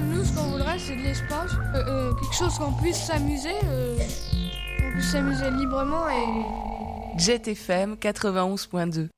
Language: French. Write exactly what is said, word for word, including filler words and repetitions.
nous, ce qu'on voudrait, c'est de l'espace, euh, euh, quelque chose qu'on puisse s'amuser, euh, qu'on puisse s'amuser librement et... Jet F M quatre-vingt-onze point deux.